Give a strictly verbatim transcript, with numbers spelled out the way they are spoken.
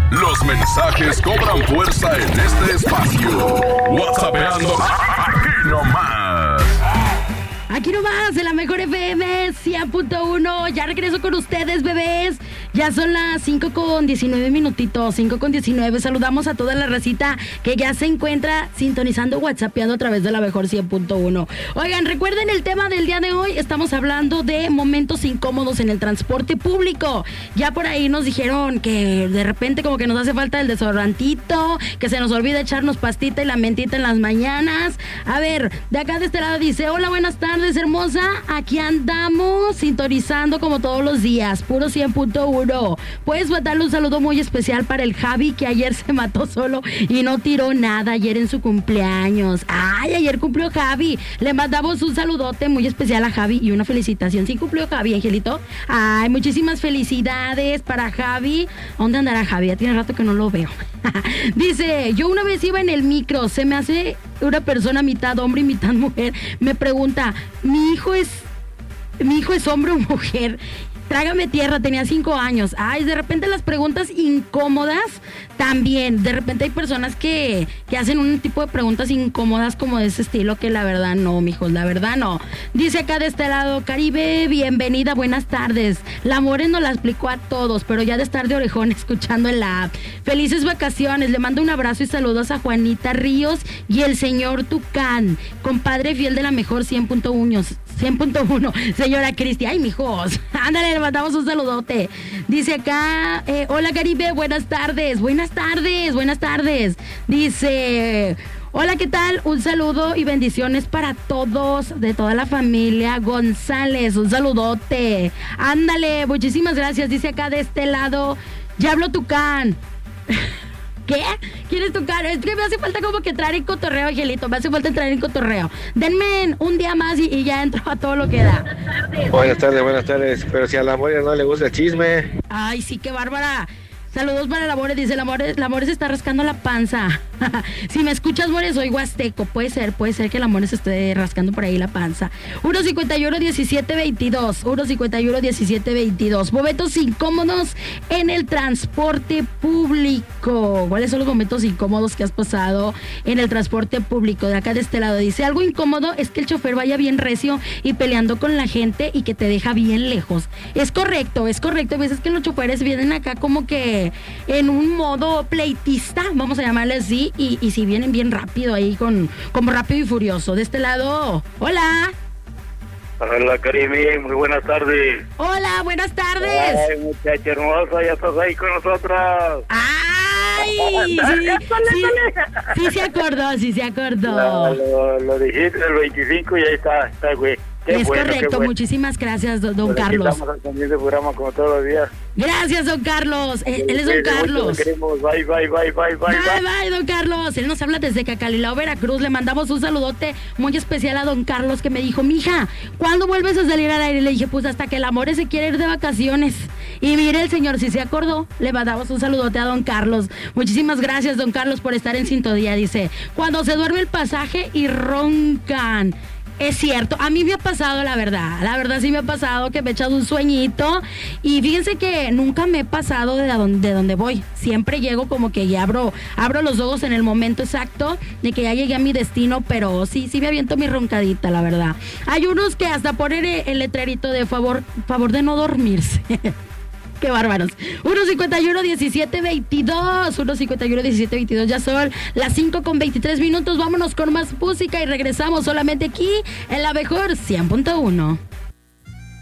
Los mensajes cobran fuerza en este espacio. WhatsAppeando aquí nomás. Aquí nomás, en la mejor F M cien punto uno. Ya regreso con ustedes, bebés. Ya son las cinco con diecinueve minutitos, cinco con diecinueve. Saludamos a toda la racita que ya se encuentra sintonizando, whatsappeando a través de la mejor cien punto uno. Oigan, recuerden el tema del día de hoy. Estamos hablando de momentos incómodos en el transporte público. Ya por ahí nos dijeron que de repente como que nos hace falta el desodorantito, que se nos olvida echarnos pastita y la mentita en las mañanas. A ver, de acá de este lado dice: hola, buenas tardes, hermosa. Aquí andamos sintonizando como todos los días, puro cien punto uno. Puedes mandarle un saludo muy especial para el Javi, que ayer se mató solo y no tiró nada ayer en su cumpleaños. Ay, ayer cumplió Javi. Le mandamos un saludote muy especial a Javi y una felicitación. Sí cumplió Javi, Angelito. Ay, muchísimas felicidades para Javi. ¿Dónde andará Javi? Ya tiene rato que no lo veo. Dice: yo una vez iba en el micro, se me hace una persona mitad hombre y mitad mujer. Me pregunta: ¿mi hijo es, mi hijo es hombre o mujer? Trágame tierra, tenía cinco años. Ay, de repente las preguntas incómodas también. De repente hay personas que, que hacen un tipo de preguntas incómodas como de ese estilo, que la verdad no, mijos, la verdad no. Dice acá de este lado: Caribe, bienvenida, buenas tardes. La More nos la explicó a todos, pero ya de estar de orejón escuchando en la app. Felices vacaciones, le mando un abrazo y saludos a Juanita Ríos y el señor Tucán, compadre fiel de la mejor cien punto uno. cien punto uno, señora Cristi. Ay, mijos, ándale, le mandamos un saludote. Dice acá: eh, hola Caribe, buenas tardes, buenas tardes, buenas tardes. Dice: hola, ¿qué tal? Un saludo y bendiciones para todos, de toda la familia González, un saludote. Ándale, muchísimas gracias. Dice acá de este lado: ya habló Tucán. ¿Qué? ¿Quieres tocar? Es que me hace falta como que entrar en cotorreo, Angelito. Me hace falta entrar en cotorreo. Denme un día más y, y ya entro a todo lo que da. Buenas tardes, buenas tardes. Pero si a la Moria no le gusta el chisme. Ay, sí, qué bárbara. Saludos para la More, dice la More, la More se está rascando la panza. Si me escuchas, More, soy huasteco. Puede ser, puede ser que la More se esté rascando por ahí la panza. uno cincuenta y uno, diecisiete, veintidós. uno cincuenta y uno, diecisiete, veintidós. Momentos incómodos en el transporte público. ¿Cuáles son los momentos incómodos que has pasado en el transporte público? De acá de este lado dice: algo incómodo es que el chofer vaya bien recio y peleando con la gente y que te deja bien lejos. Es correcto, es correcto. A veces que los choferes vienen acá como que en un modo pleitista, vamos a llamarle así, y, y si vienen bien rápido ahí, con como rápido y furioso. De este lado, hola. Hola, Karimi, muy buenas tardes. Hola, buenas tardes. Ay, muchacha hermosa, ya estás ahí con nosotros. Ay, sí, sí, sí se acordó, sí se acordó. No, lo, lo dijiste el veinticinco y ahí está, está güey. Qué es bueno, correcto, bueno. Muchísimas gracias, don, don Pero Carlos. Estamos al pendiente del programa como todos los días. Gracias, don Carlos. Eh, él es don Carlos. Bye, bye, bye, bye, bye, bye, bye, don Carlos. Él nos habla desde Cacalilao, Veracruz. Le mandamos un saludote muy especial a don Carlos, que me dijo: mija, ¿cuándo vuelves a salir al aire? Y le dije: pues hasta que el amor se quiere ir de vacaciones. Y mire, el señor si se acordó. Le mandamos un saludote a don Carlos. Muchísimas gracias, don Carlos, por estar en sintonía. Dice: cuando se duerme el pasaje y roncan. Es cierto, a mí me ha pasado, la verdad, la verdad sí me ha pasado que me he echado un sueñito, y fíjense que nunca me he pasado de donde, de donde voy. Siempre llego como que ya abro, abro los ojos en el momento exacto de que ya llegué a mi destino, pero sí, sí me aviento mi roncadita, la verdad. Hay unos que hasta ponen el letrerito de favor, favor de no dormirse. Qué bárbaros. uno cincuenta y uno, diecisiete, veintidós. uno cincuenta y uno, diecisiete, veintidós. Ya son las cinco con veintitrés minutos. Vámonos con más música y regresamos solamente aquí en la mejor cien punto uno.